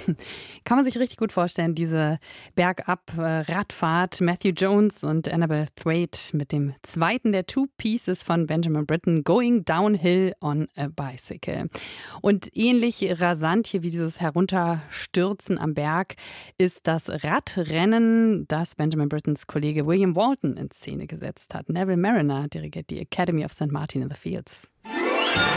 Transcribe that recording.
Kann man sich richtig gut vorstellen, diese Bergab-Radfahrt. Matthew Jones und Annabelle Thwaite mit dem zweiten der Two Pieces von Benjamin Britten, Going Downhill on a Bicycle. Und ähnlich rasant hier wie dieses Herunterstürzen am Berg ist das Radrennen, das Benjamin Brittens Kollege William Walton in Szene gesetzt hat. Neville Marriner dirigiert die Academy of St. Martin in the Fields.